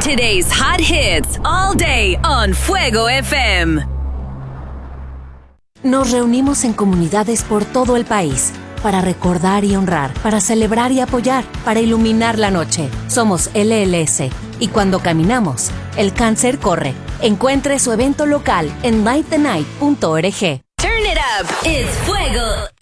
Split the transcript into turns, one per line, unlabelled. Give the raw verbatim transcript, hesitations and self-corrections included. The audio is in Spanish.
Today's hot hits all day on Fuego F M.
Nos reunimos en comunidades por todo el país para recordar y honrar, para celebrar y apoyar, para iluminar la noche. Somos L L S y cuando caminamos, el cáncer corre. Encuentre su evento local en light the night punto org.
Turn it up. It's Fuego